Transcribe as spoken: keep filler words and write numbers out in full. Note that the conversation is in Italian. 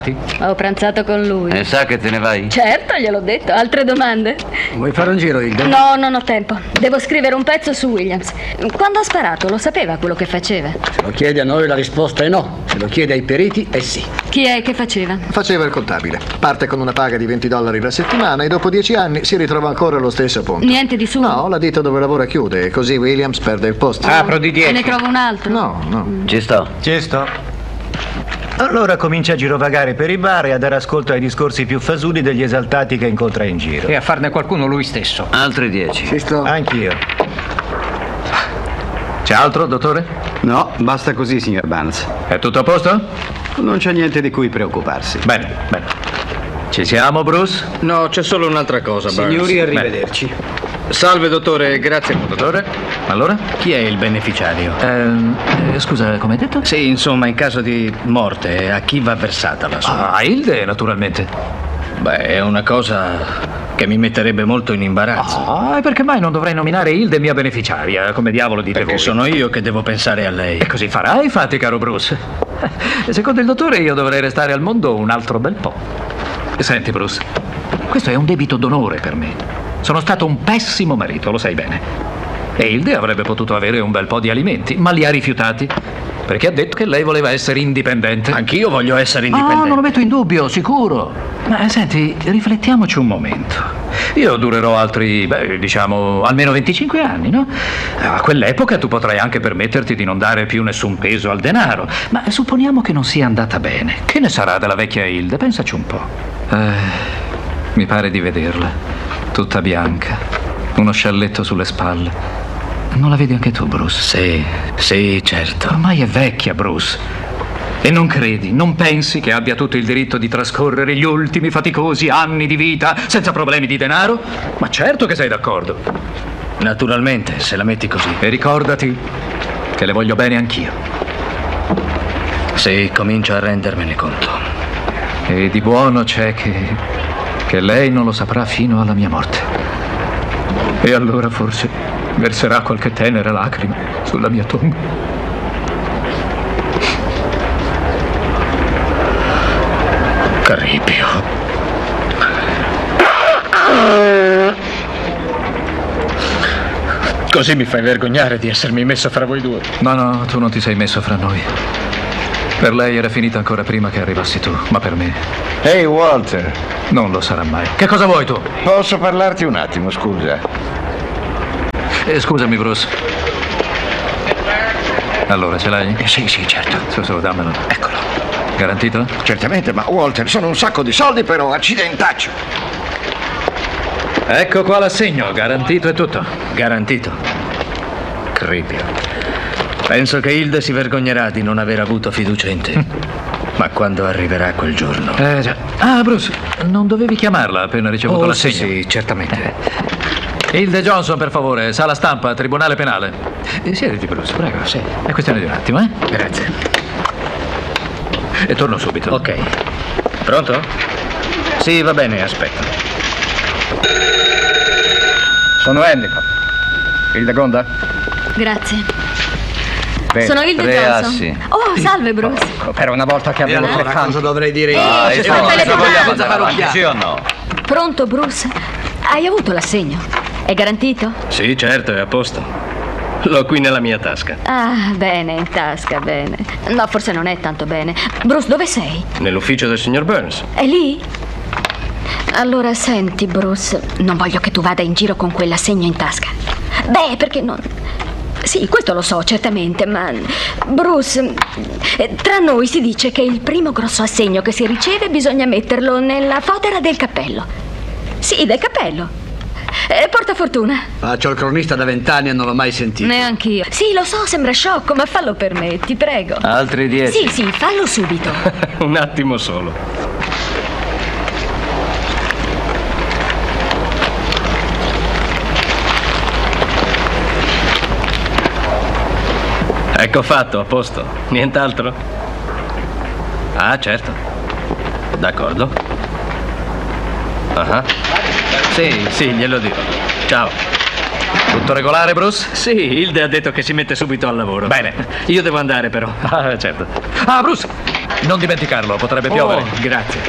Ho pranzato con lui. E sa che te ne vai? Certo, gliel'ho detto. Altre domande? Vuoi fare un giro, Hilda? No, non ho tempo. Devo scrivere un pezzo su Williams. Quando ha sparato, lo sapeva quello che faceva? Se lo chiedi a noi la risposta è no. Se lo chiedi ai periti è sì. Chi è che faceva? Faceva il contabile. Parte con una paga di venti dollari la settimana e dopo dieci anni si ritrova ancora allo stesso punto. Niente di suo? No, la ditta dove lavora chiude e così Williams perde il posto. Apro di E dieci. ne trovo un altro? No, no. Ci sto. Ci sto. Allora comincia a girovagare per i bar e a dare ascolto ai discorsi più fasulli degli esaltati che incontra in giro. E a farne qualcuno lui stesso. Altri dieci. Ci sto. Anch'io. C'è altro, dottore? No, basta così, signor Barnes. È tutto a posto? Non c'è niente di cui preoccuparsi. Bene, bene. Ci siamo, Bruce? No, c'è solo un'altra cosa, Barnes. Signori, arrivederci. Salve, dottore, grazie. Dottore? Allora? Chi è il beneficiario? Ehm, eh, scusa, come hai detto? Sì, insomma, in caso di morte, a chi va versata la somma? Ah, Hilde, naturalmente. Beh, è una cosa che mi metterebbe molto in imbarazzo. Ah, e perché mai non dovrei nominare Hilde mia beneficiaria? Come diavolo dite Perché voi? sono io che devo pensare a lei. E così farai, infatti, caro Bruce. E secondo il dottore io dovrei restare al mondo un altro bel po'. Senti, Bruce, questo è un debito d'onore per me. Sono stato un pessimo marito, lo sai bene. E Hilde avrebbe potuto avere un bel po' di alimenti, ma li ha rifiutati. Perché ha detto che lei voleva essere indipendente. Anch'io voglio essere Ah, indipendente. non lo metto in dubbio, sicuro. Ma senti, riflettiamoci un momento. Io durerò altri, beh, diciamo, almeno venticinque anni, no? A quell'epoca tu potrai anche permetterti di non dare più nessun peso al denaro. Ma supponiamo che non sia andata bene. Che ne sarà della vecchia Hilde? Pensaci un po'. Eh, mi pare di vederla. Tutta bianca. Uno scialletto sulle spalle. Non la vedi anche tu, Bruce? Sì, sì, certo. Ormai è vecchia, Bruce. E non credi, non pensi che abbia tutto il diritto di trascorrere gli ultimi faticosi anni di vita senza problemi di denaro? Ma certo che sei d'accordo. Naturalmente, se la metti così. E ricordati che le voglio bene anch'io. Sì, comincio a rendermene conto. E di buono c'è che, che lei non lo saprà fino alla mia morte. E allora forse verserà qualche tenera lacrima sulla mia tomba. Caripio. Così mi fai vergognare di essermi messo fra voi due. No, no, tu non ti sei messo fra noi. Per lei era finita ancora prima che arrivassi tu, ma per me Ehi, hey, Walter, non lo sarà mai. Che cosa vuoi tu? posso parlarti un attimo, scusa? Eh, scusami, Bruce. Allora, ce l'hai? Eh, sì, sì, certo. Su, su, dammelo. Eccolo. Garantito? Certamente, ma Walter, sono un sacco di soldi, però, accidentaccio. Ecco qua l'assegno, garantito e tutto. Garantito. Caripio. Penso che Hilde si vergognerà di non aver avuto fiducia in te. Ma quando arriverà quel giorno... Eh già. Ah, Bruce, non dovevi chiamarla appena ricevuto Oh, l'assegno? sì, sì, certamente. Hilde Johnson, per favore, sala stampa, tribunale penale. Eh, siediti, Bruce, prego. Sì. È questione di un attimo, eh? Grazie. E torno subito. Ok. Pronto? Sì, va bene, aspetta. Sono Endicott. Hilda Gonda? Grazie. Beh, Sono Hilde tre Johnson. assi. Oh, salve, Bruce. Per una volta che abbiamo tre Ma fan. cosa dovrei dire io? Ah, Eh, e sto poi, telefonando. vogliamo Senza andare fare un avanti, sì o no? Pronto, Bruce? Hai avuto l'assegno? È garantito? Sì, certo, è a posto. L'ho qui nella mia tasca. Ah, bene, in tasca, bene. No, forse non è tanto bene. Bruce, dove sei? Nell'ufficio del signor Burns. È lì? Allora, senti, Bruce, non voglio che tu vada in giro con quell'assegno in tasca. Beh, perché non... Sì, questo lo so, certamente, ma... Bruce, eh, tra noi si dice che il primo grosso assegno che si riceve bisogna metterlo nella fodera del cappello. Sì, del cappello. Eh, porta fortuna. Faccio il cronista da vent'anni e non l'ho mai sentito. Neanch'io. Sì, lo so, sembra sciocco, ma fallo per me, ti prego. Altri dieci. Sì, sì, fallo subito. Un attimo solo. Ecco fatto, a posto. Nient'altro? Ah, certo. D'accordo. Ah. Sì, sì, glielo dirò. Ciao. Tutto regolare, Bruce? Sì, Hilde ha detto che si mette subito al lavoro. Bene. Io devo andare, però. Ah, certo. Ah, Bruce, Non dimenticarlo, potrebbe piovere. Oh, grazie.